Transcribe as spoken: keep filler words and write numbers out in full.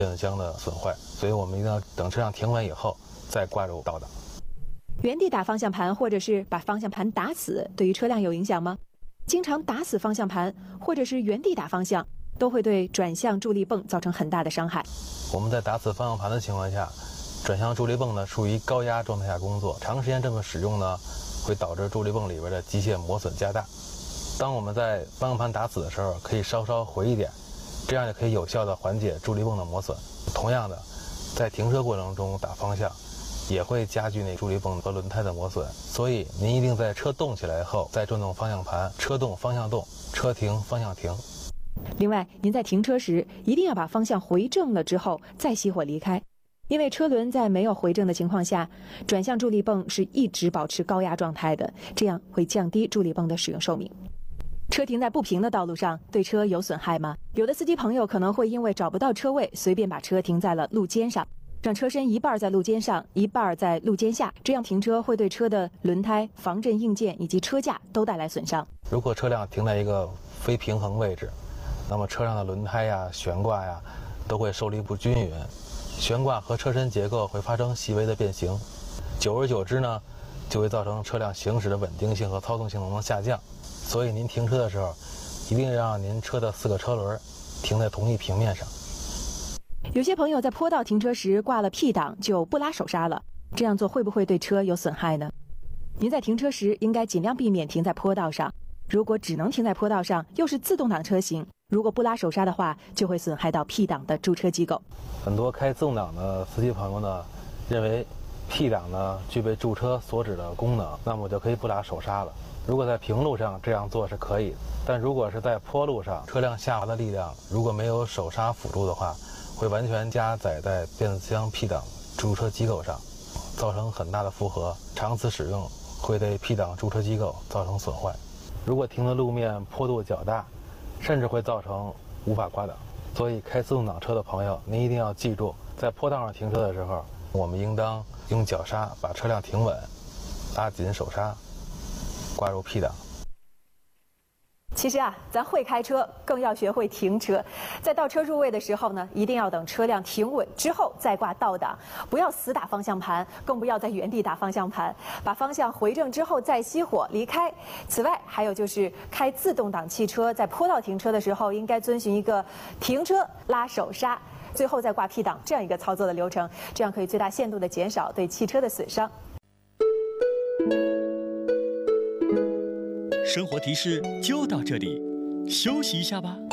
变速箱的损坏，所以我们一定要等车辆停稳以后再挂入倒档。 原地打方向盘或者是把方向盘打死，对于车辆有影响吗？经常打死方向盘或者是原地打方向，都会对转向助力泵造成很大的伤害。 我们在打死方向盘的情况下，转向助力泵呢处于高压状态下工作，长时间这么使用呢，会导致助力泵里边的机械磨损加大。当我们在方向盘打死的时候，可以稍稍回一点，这样就可以有效的缓解助力泵的磨损。同样的，在停车过程中打方向，也会加剧那助力泵和轮胎的磨损。所以您一定在车动起来后再转动方向盘，车动方向动，车停方向停。 另外，您在停车时一定要把方向回正了之后再熄火离开，因为车轮在没有回正的情况下，转向助力泵是一直保持高压状态的，这样会降低助力泵的使用寿命。车停在不平的道路上，对车有损害吗？有的司机朋友可能会因为找不到车位，随便把车停在了路肩上，让车身一半在路肩上，一半在路肩下，这样停车会对车的轮胎、防震硬件以及车架都带来损伤。 如果车辆停在一个非平衡位置，那么车上的轮胎呀、悬挂呀都会受力不均匀，悬挂和车身结构会发生细微的变形，久而久之呢，就会造成车辆行驶的稳定性和操纵性能的下降。所以您停车的时候，一定让您车的四个车轮停在同一平面上。 有些朋友在坡道停车时挂了 P 档就不拉手刹了，这样做会不会对车有损害呢？您在停车时应该尽量避免停在坡道上，如果只能停在坡道上，又是自动挡车型，如果不拉手刹的话，就会损害到 P 档的驻车机构。 很多开自动挡的司机朋友呢，认为 P 档呢具备驻车所指的功能，那么我就可以不拉手刹了。如果在平路上这样做是可以，但如果是在坡路上，车辆下滑的力量如果没有手刹辅助的话，会完全加载在变速箱 P 档驻车机构上，造成很大的负荷，长此使用会对 P 档驻车机构造成损坏。如果停的路面坡度较大，甚至会造成无法挂档。所以开自动挡车的朋友，您一定要记住，在坡道上停车的时候，我们应当用脚刹把车辆停稳，拉紧手刹，挂入 P 档。 其实啊，咱会开车，更要学会停车。在倒车入位的时候呢，一定要等车辆停稳之后再挂倒档，不要死打方向盘，更不要在原地打方向盘。把方向回正之后再熄火离开。此外，还有就是开自动挡汽车在坡道停车的时候，应该遵循一个停车拉手刹，最后再挂 P 档这样一个操作的流程，这样可以最大限度地减少对汽车的损伤。 生活提示就到这里，休息一下吧。